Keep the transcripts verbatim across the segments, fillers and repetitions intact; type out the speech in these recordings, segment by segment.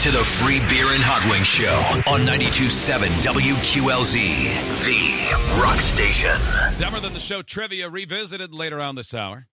to the Free Beer and Hot Wings Show on ninety-two point seven W Q L Z, the rock station. Dumber Than the Show trivia revisited later on this hour.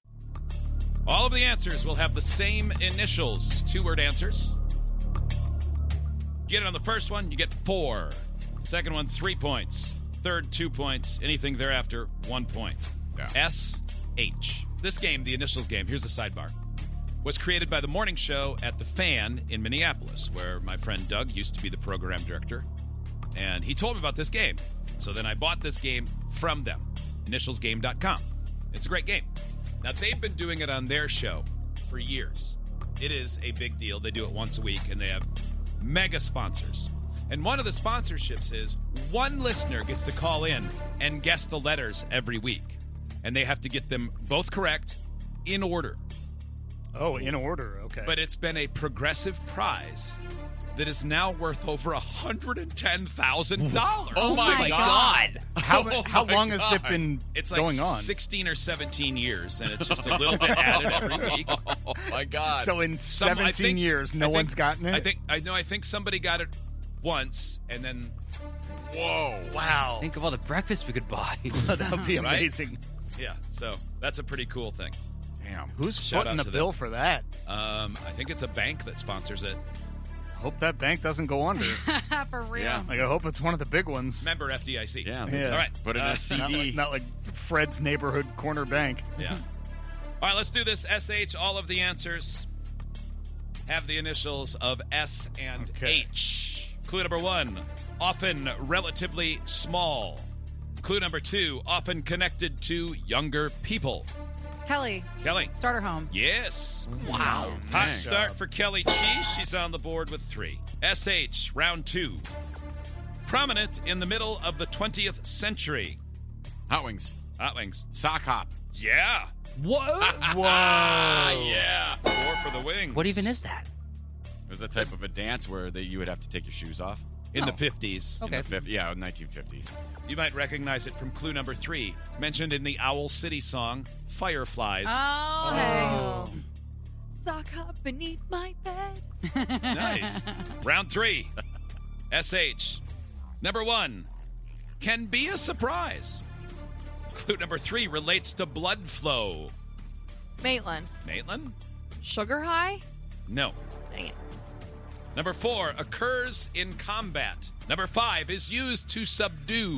All of the answers will have the same initials, two-word answers. Get it on the first one, you get four. Second one, three points. Third, two points. Anything thereafter, one point. Yeah. S H. This game, the initials game, here's the sidebar, was created by the morning show at The Fan in Minneapolis, where my friend Doug used to be the program director. And he told me about this game. So then I bought this game from them, initials game dot com. It's a great game. Now, they've been doing it on their show for years. It is a big deal. They do it once a week, and they have mega sponsors. And one of the sponsorships is one listener gets to call in and guess the letters every week. And they have to get them both correct in order. Oh, in order, okay. But it's been a progressive prize that is now worth over one hundred ten thousand dollars. Oh, my, my God. How, Oh how my long God. has it been It's like going on? sixteen or seventeen years, and it's just a little bit added every week. Oh, my God. So in Some- I seventeen think- years, no I think- one's gotten it? I think I know. I think somebody got it once, and then Whoa. Wow. Think of all the breakfast we could buy. That would be Right? amazing. yeah. So that's a pretty cool thing. Damn. Who's Shout footing out the to bill them. for that? Um, I think it's a bank that sponsors it. Hope that bank doesn't go under. For real. Yeah. Like, I hope it's one of the big ones. Member F D I C. Yeah. Yeah. All right. Put it in Uh, a C Not D. like, not like Fred's neighborhood corner bank. Yeah. All right, let's do this. S H, all of the answers have the initials of S and Okay. H. Clue number one, often relatively small. Clue number two, often connected to younger people. Kelly, Kelly. starter home. Yes. Wow. Hot Dang. start for Kelly Cheese. She's on the board with three. S H, round two. Prominent in the middle of the twentieth century. Hot Wings. Hot Wings. Sock hop. Yeah. What? Whoa. Ah, yeah. Four for the wings. What even is that? It was a type of a dance where they, you would have to take your shoes off. In the Oh. fifties. In the fif- yeah, nineteen fifties. You might recognize it from clue number three, mentioned in the Owl City song, Fireflies. Oh, Oh. hey. Sock hop beneath my bed. Nice. Round three. S H. Number one, can be a surprise. Clue number three relates to blood flow. Maitland. Maitland? Sugar high? No. Dang it. Number four, occurs in combat. Number five, is used to subdue.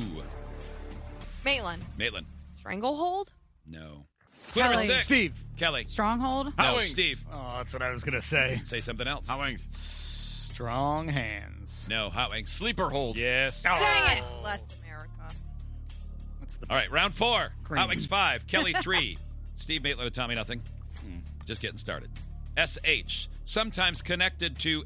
Maitland. Maitland? Stranglehold? No. Clue number Kelly. six. Steve. Kelly. Stronghold? Hot No, Wings. Steve. Oh, that's what I was going to say. Say something else. Hot Wings. Strong hands. No, Hot Wings. Sleeper hold. Yes. Dang it. Less America. What's the All right, round four. Cream. Hot Wings five. Kelly three. Steve Maitland and Tommy nothing. Just getting started. S H. Sometimes connected to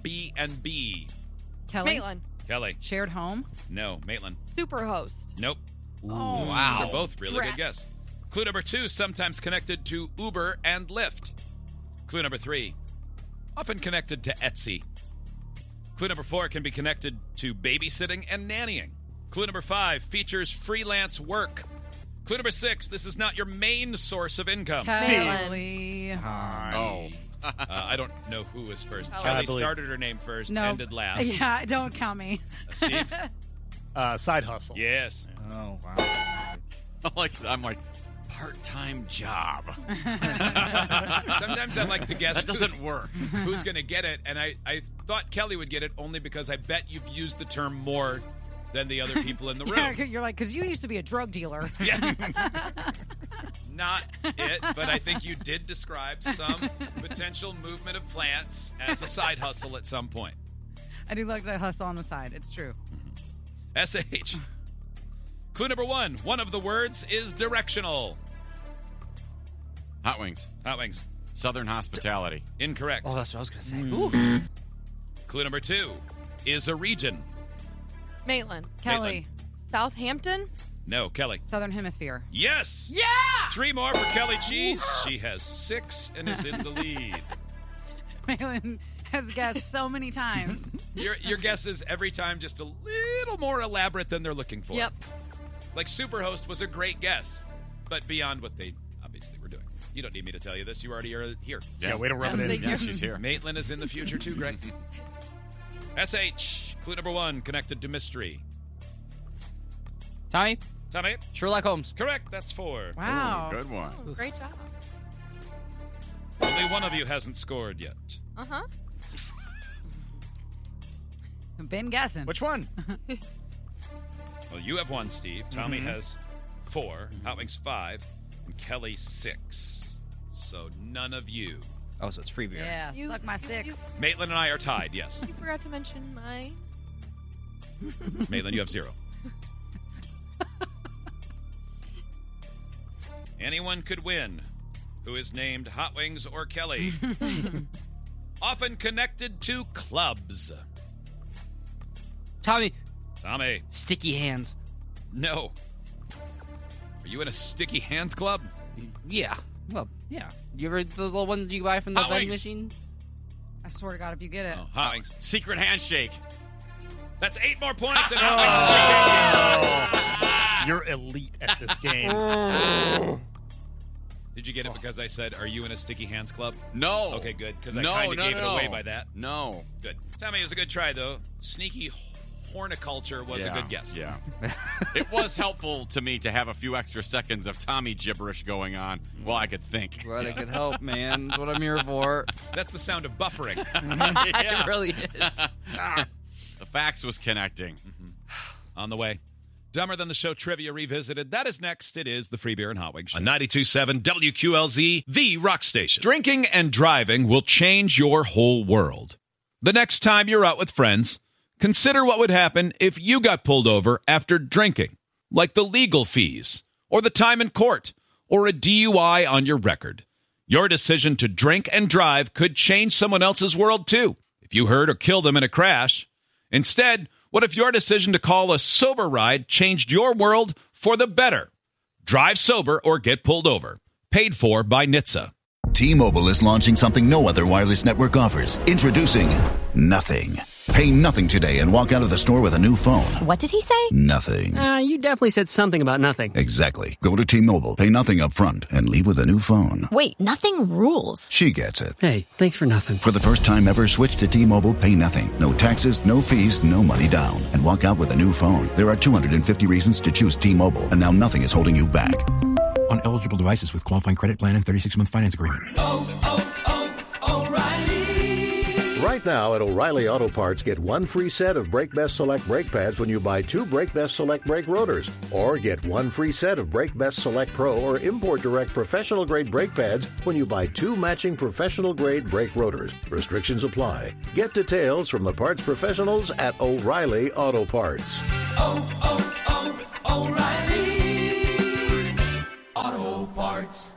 Airbnb. Kelly? Maitland. Kelly. Shared home? No. Maitland. Superhost. Nope. Oh, Those are both really Drat. good guesses. Clue number two. Sometimes connected to Uber and Lyft. Clue number three. Often connected to Etsy. Clue number four can be connected to babysitting and nannying. Clue number five features freelance work. Clue number six, this is not your main source of income. Kelly. Oh. Uh, I don't know who was first. Kelly. Kelly I believe- started her name first, No. ended last. Yeah, don't count me. Uh, Steve? Uh, side hustle. Yes. Oh, wow. I'm like, I'm like, part-time job. Sometimes I like to guess That doesn't work. who's going to get it, and I, I thought Kelly would get it only because I bet you've used the term more than the other people in the room. Yeah, you're like, because you used to be a drug dealer. Yeah. Not it, but I think you did describe some potential movement of plants as a side hustle at some point. I do like the hustle on the side. It's true. S H. Clue number one. One of the words is directional. Hot Wings. Hot Wings. Southern hospitality. Incorrect. Oh, that's what I was going to say. Hmm. Ooh. Clue number two is a region. Maitland. Kelly. Southampton. No, Kelly. Southern Hemisphere. Yes. Yeah! Three more for Kelly Cheese. She has six and is in the lead. Maitland has guessed so many times. Your your guess is every time just a little more elaborate than they're looking for. Yep. Like Superhost was a great guess, but beyond what they obviously were doing. You don't need me to tell you this. You already are here. Yeah, way to rub Yes, it they in. do. Yeah, she's here. Maitland is in the future too, Greg. S H. Clue number one, connected to mystery. Tommy? Tommy? Sherlock Holmes. Correct. That's four. Wow. Ooh, good one. Oh, great job. Only one of you hasn't scored yet. Uh-huh. Been guessing. Which one? Well, you have one, Steve. Tommy has four. Hot Wings five. And Kelly six. So none of you. Oh, so it's free beer. Yeah, You- suck my you- six. you- Maitland and I are tied, yes. You forgot to mention mine. Maitland, you have zero. Anyone could win who is named Hot Wings or Kelly. Often connected to clubs. Tommy, Tommy, sticky hands. no. Are you in a sticky hands club? Yeah. Well, yeah. You ever those little ones you buy from the Hot vending Wings. machine? I swear to God, if you get it. Oh, Hot Wings. Secret handshake. That's eight more points, and Hot Wings is your champion. You're elite at this game. Did you get it because I said, are you in a sticky hands club? No. Okay, good, because I no, kind of no, gave no, it no. away by that. No. Good. Tommy, it was a good try, though. Sneaky horticulture was Yeah, a good guess. Yeah. It was helpful to me to have a few extra seconds of Tommy gibberish going on while I could think. Glad I could help, man. That's what I'm here for. That's the sound of buffering. Yeah. It really is. The fax was connecting. On the way. Dumber Than the Show Trivia Revisited. That is next. It is the Free Beer and Hot Wings Show. On ninety-two point seven W Q L Z, the rock station. Drinking and driving will change your whole world. The next time you're out with friends, consider what would happen if you got pulled over after drinking, like the legal fees, or the time in court, or a D U I on your record. Your decision to drink and drive could change someone else's world, too, if you hurt or killed them in a crash. Instead, what if your decision to call a sober ride changed your world for the better? Drive sober or get pulled over. Paid for by N H T S A. T-Mobile is launching something no other wireless network offers. Introducing Nothing. Pay nothing today and walk out of the store with a new phone. What did he say? Nothing. Uh, you definitely said something about nothing. Exactly. Go to T-Mobile, pay nothing up front, and leave with a new phone. Wait, nothing rules. She gets it. Hey, thanks for nothing. For the first time ever, switch to T-Mobile, pay nothing. No taxes, no fees, no money down. And walk out with a new phone. There are two hundred fifty reasons to choose T-Mobile, and now nothing is holding you back. On eligible devices with qualifying credit plan and thirty-six month finance agreement. Oh, oh, oh, O'Reilly. Right now at O'Reilly Auto Parts, get one free set of Brake Best Select brake pads when you buy two Brake Best Select brake rotors. Or get one free set of Brake Best Select Pro or Import Direct professional grade brake pads when you buy two matching professional grade brake rotors. Restrictions apply. Get details from the parts professionals at O'Reilly Auto Parts. Oh, oh, oh, O'Reilly Auto Parts.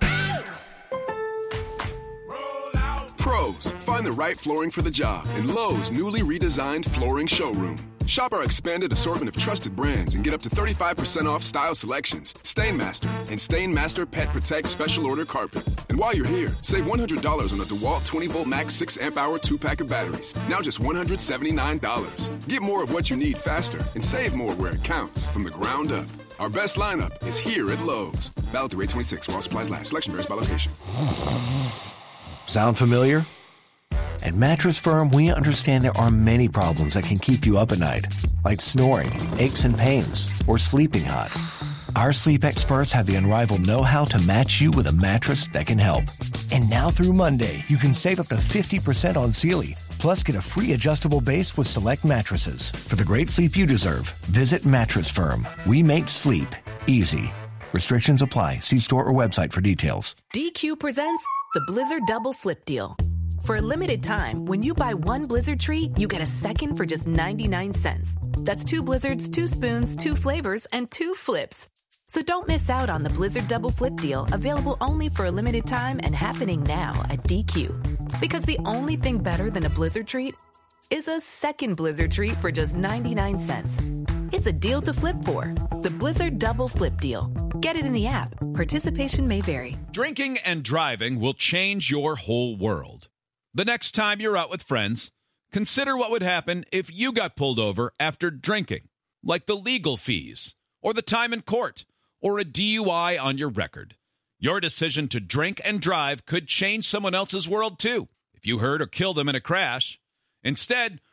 Pros, find the right flooring for the job in Lowe's newly redesigned flooring showroom. Shop our expanded assortment of trusted brands and get up to thirty-five percent off style selections, Stainmaster, and Stainmaster Pet Protect Special Order Carpet. And while you're here, save one hundred dollars on the DeWalt twenty volt Max six amp hour two pack of batteries. Now just one hundred seventy-nine dollars. Get more of what you need faster and save more where it counts from the ground up. Our best lineup is here at Lowe's. Valid through eight twenty-six while supplies last. Selection varies by location. Sound familiar? At Mattress Firm, we understand there are many problems that can keep you up at night, like snoring, aches and pains, or sleeping hot. Our sleep experts have the unrivaled know-how to match you with a mattress that can help. And now through Monday, you can save up to fifty percent on Sealy, plus get a free adjustable base with select mattresses. For the great sleep you deserve, visit Mattress Firm. We make sleep easy. Restrictions apply. See store or website for details. D Q presents the Blizzard Double Flip Deal. For a limited time, when you buy one Blizzard treat, you get a second for just ninety-nine cents. That's two Blizzards, two spoons, two flavors, and two flips. So don't miss out on the Blizzard Double Flip Deal, available only for a limited time and happening now at D Q. Because the only thing better than a Blizzard treat is a second Blizzard treat for just ninety-nine cents. It's a deal to flip for. The Blizzard Double Flip Deal. Get it in the app. Participation may vary. Drinking and driving will change your whole world. The next time you're out with friends, consider what would happen if you got pulled over after drinking, like the legal fees, or the time in court, or a D U I on your record. Your decision to drink and drive could change someone else's world, too, if you hurt or killed them in a crash. Instead,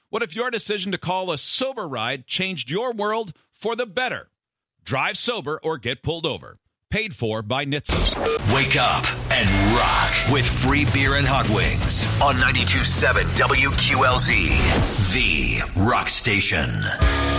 What if your decision to call a sober ride changed your world for the better? Drive sober or get pulled over. Paid for by N H T S A. Wake up and rock with free beer and hot wings on ninety-two point seven W Q L Z, the rock station.